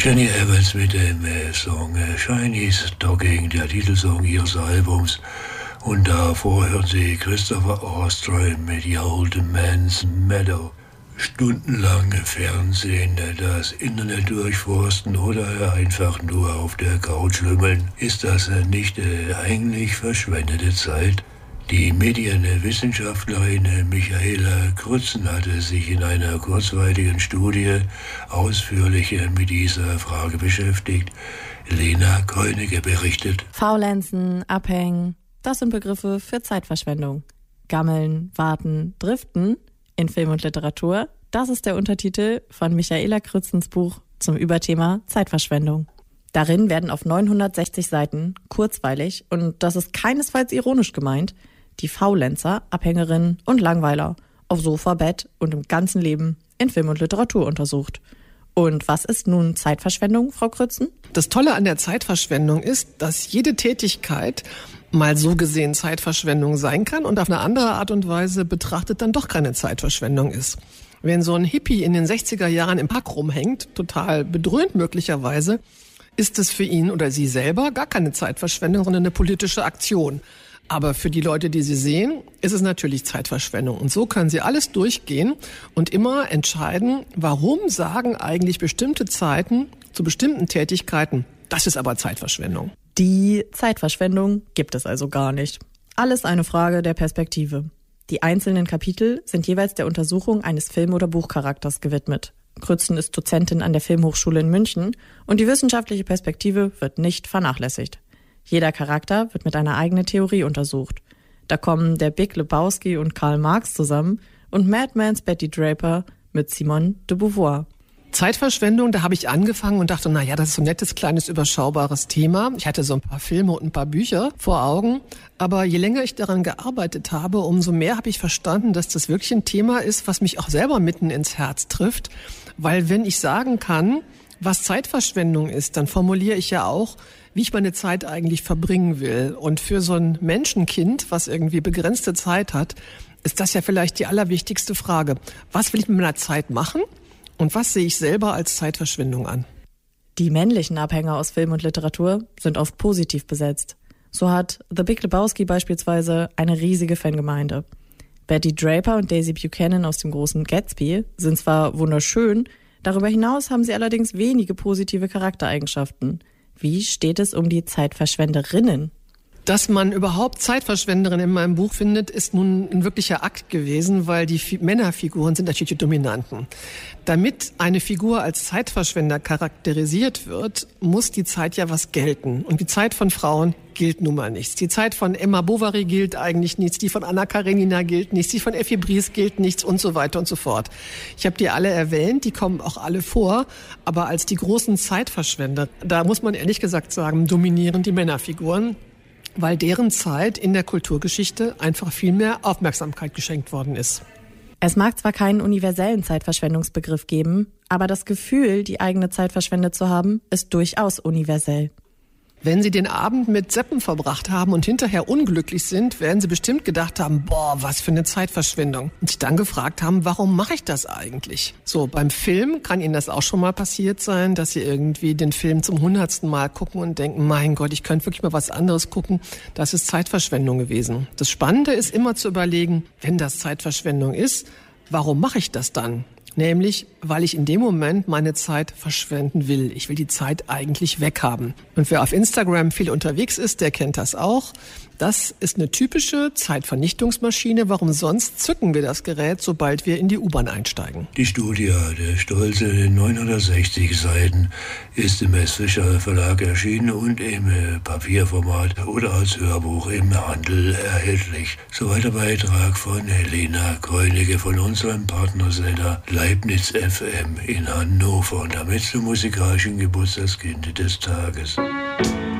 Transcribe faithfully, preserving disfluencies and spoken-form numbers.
Jenny Evans mit dem äh, Song äh, Chinese Dogging, der Titelsong ihres Albums. Und davor hören Sie Christopher Ostrom mit The Old Man's Meadow. Stundenlang Fernsehen, das Internet durchforsten oder einfach nur auf der Couch lümmeln, ist das nicht äh, eigentlich verschwendete Zeit? Die Medienwissenschaftlerin Michaela Krützen hatte sich in einer kurzweiligen Studie ausführlich mit dieser Frage beschäftigt. Lena Keunige berichtet. Faulenzen, Abhängen, das sind Begriffe für Zeitverschwendung. Gammeln, Warten, Driften in Film und Literatur, das ist der Untertitel von Michaela Krützens Buch zum Überthema Zeitverschwendung. Darin werden auf neunhundertsechzig Seiten, kurzweilig, und das ist keinesfalls ironisch gemeint, die Faulenzer, Abhängerinnen und Langweiler auf Sofa, Bett und im ganzen Leben in Film und Literatur untersucht. Und was ist nun Zeitverschwendung, Frau Krützen? Das Tolle an der Zeitverschwendung ist, dass jede Tätigkeit mal so gesehen Zeitverschwendung sein kann und auf eine andere Art und Weise betrachtet dann doch keine Zeitverschwendung ist. Wenn so ein Hippie in den sechziger Jahren im Park rumhängt, total bedröhnt möglicherweise, ist es für ihn oder sie selber gar keine Zeitverschwendung, sondern eine politische Aktion. Aber für die Leute, die sie sehen, ist es natürlich Zeitverschwendung. Und so können sie alles durchgehen und immer entscheiden, warum sagen eigentlich bestimmte Zeiten zu bestimmten Tätigkeiten, das ist aber Zeitverschwendung. Die Zeitverschwendung gibt es also gar nicht. Alles eine Frage der Perspektive. Die einzelnen Kapitel sind jeweils der Untersuchung eines Film- oder Buchcharakters gewidmet. Krützen ist Dozentin an der Filmhochschule in München und die wissenschaftliche Perspektive wird nicht vernachlässigt. Jeder Charakter wird mit einer eigenen Theorie untersucht. Da kommen der Big Lebowski und Karl Marx zusammen und Madmans Betty Draper mit Simone de Beauvoir. Zeitverschwendung, da habe ich angefangen und dachte, na ja, das ist so ein nettes, kleines, überschaubares Thema. Ich hatte so ein paar Filme und ein paar Bücher vor Augen. Aber je länger ich daran gearbeitet habe, umso mehr habe ich verstanden, dass das wirklich ein Thema ist, was mich auch selber mitten ins Herz trifft. Weil wenn ich sagen kann, was Zeitverschwendung ist, dann formuliere ich ja auch, wie ich meine Zeit eigentlich verbringen will. Und für so ein Menschenkind, was irgendwie begrenzte Zeit hat, ist das ja vielleicht die allerwichtigste Frage. Was will ich mit meiner Zeit machen? Und was sehe ich selber als Zeitverschwendung an? Die männlichen Abhänger aus Film und Literatur sind oft positiv besetzt. So hat The Big Lebowski beispielsweise eine riesige Fangemeinde. Betty Draper und Daisy Buchanan aus dem großen Gatsby sind zwar wunderschön, darüber hinaus haben sie allerdings wenige positive Charaktereigenschaften. Wie steht es um die Zeitverschwenderinnen? Dass man überhaupt Zeitverschwenderin in meinem Buch findet, ist nun ein wirklicher Akt gewesen, weil die Fi- Männerfiguren sind natürlich die Dominanten. Damit eine Figur als Zeitverschwender charakterisiert wird, muss die Zeit ja was gelten. Und die Zeit von Frauen gilt nun mal nichts. Die Zeit von Emma Bovary gilt eigentlich nichts, die von Anna Karenina gilt nichts, die von Effi Briest gilt nichts und so weiter und so fort. Ich habe die alle erwähnt, die kommen auch alle vor, aber als die großen Zeitverschwender, da muss man ehrlich gesagt sagen, dominieren die Männerfiguren, weil deren Zeit in der Kulturgeschichte einfach viel mehr Aufmerksamkeit geschenkt worden ist. Es mag zwar keinen universellen Zeitverschwendungsbegriff geben, aber das Gefühl, die eigene Zeit verschwendet zu haben, ist durchaus universell. Wenn Sie den Abend mit Seppen verbracht haben und hinterher unglücklich sind, werden Sie bestimmt gedacht haben, boah, was für eine Zeitverschwendung. Und sich dann gefragt haben, warum mache ich das eigentlich? So, beim Film kann Ihnen das auch schon mal passiert sein, dass Sie irgendwie den Film zum hundertsten Mal gucken und denken, mein Gott, ich könnte wirklich mal was anderes gucken. Das ist Zeitverschwendung gewesen. Das Spannende ist immer zu überlegen, wenn das Zeitverschwendung ist, warum mache ich das dann? Nämlich, weil ich in dem Moment meine Zeit verschwenden will. Ich will die Zeit eigentlich weghaben. Und wer auf Instagram viel unterwegs ist, der kennt das auch. Das ist eine typische Zeitvernichtungsmaschine. Warum sonst zücken wir das Gerät, sobald wir in die U-Bahn einsteigen? Die Studie, der stolze neunhundertsechzig Seiten, ist im S. Fischer Verlag erschienen und im Papierformat oder als Hörbuch im Handel erhältlich. Soweit der Beitrag von Helena Keunige von unserem Partnersender Leibniz F M in Hannover und damit zum musikalischen Geburtstagskind des Tages.